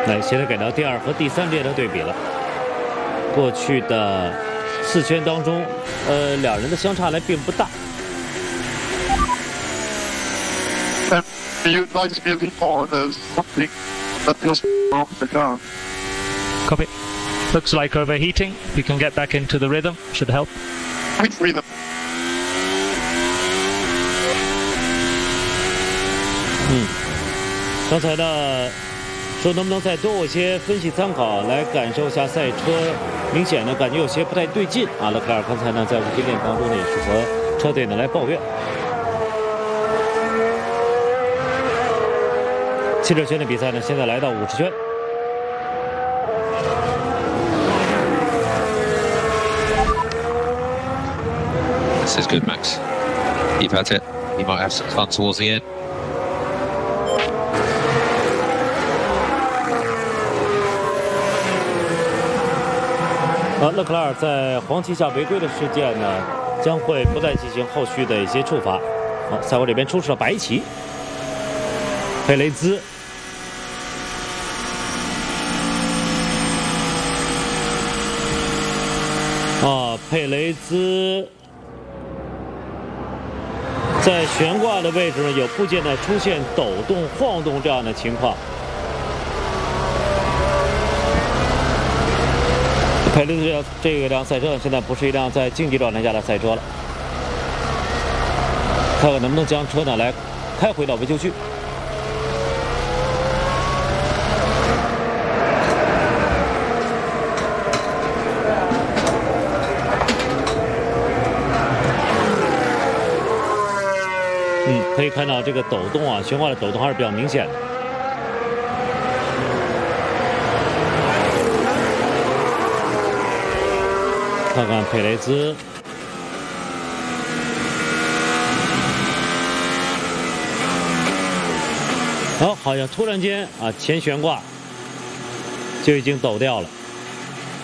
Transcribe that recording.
那现在改到第2和第3列的对比了。过去的4圈当中，两人的相差并不大。 You'd like to be a bit more of something that feels off the car. Copy. Looks like overheating. You can get back into the rhythm. Should help. Which rhythm? 刚才呢，说能不能再多我些分析参考，来感受一下赛车，明显呢感觉有些不太对劲啊。勒克莱尔刚才呢在无线电当中呢也是和车队呢来抱怨。70圈的比赛呢，现在来到50圈。 This is good, Max. Keep at it. You might have some fun towards the end. 勒克莱尔在黄旗下违规的事件呢，将会不再进行后续的一些处罚。赛会这边出示了白旗，佩雷兹。佩雷兹在悬挂的位置呢，有部件呢出现抖动、晃动这样的情况。佩雷兹这辆赛车呢，现在不是一辆在竞技状态下的赛车了，看看能不能将车呢来开回到维修区。可以看到这个抖动啊，悬挂的抖动还是比较明显的。看看佩雷兹，好像突然间啊，前悬挂就已经抖掉了。